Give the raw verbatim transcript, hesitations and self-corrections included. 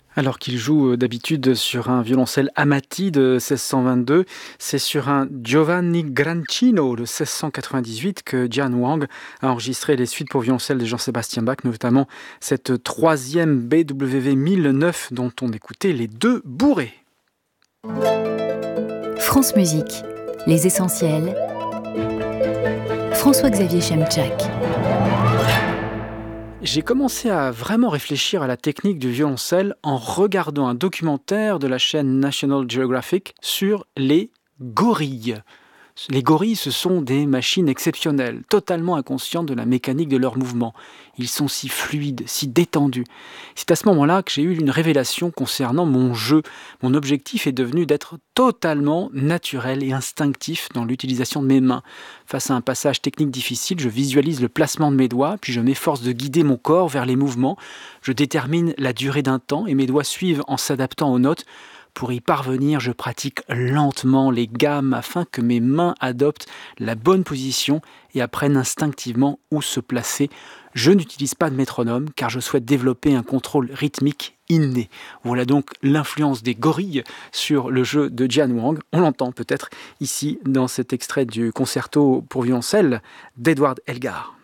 Alors qu'il joue euh, d'habitude sur un violoncelle Amati de seize cent vingt-deux, c'est sur un Giovanni Grancino de seize cent quatre-vingt-dix-huit que Jian Wang a enregistré les suites pour violoncelle de Jean-Sébastien Bach, notamment cette troisième B W V mille neuf dont on écoutait les deux bourrées. France Musique, les essentiels. François-Xavier Chemchak. J'ai commencé à vraiment réfléchir à la technique du violoncelle en regardant un documentaire de la chaîne National Geographic sur les gorilles. Les gorilles, ce sont des machines exceptionnelles, totalement inconscientes de la mécanique de leurs mouvements. Ils sont si fluides, si détendus. C'est à ce moment-là que j'ai eu une révélation concernant mon jeu. Mon objectif est devenu d'être totalement naturel et instinctif dans l'utilisation de mes mains. Face à un passage technique difficile, je visualise le placement de mes doigts, puis je m'efforce de guider mon corps vers les mouvements. Je détermine la durée d'un temps et mes doigts suivent en s'adaptant aux notes. Pour y parvenir, je pratique lentement les gammes afin que mes mains adoptent la bonne position et apprennent instinctivement où se placer. Je n'utilise pas de métronome car je souhaite développer un contrôle rythmique inné. Voilà donc l'influence des gorilles sur le jeu de Jian Wang. On l'entend peut-être ici dans cet extrait du concerto pour violoncelle d'Edward Elgar.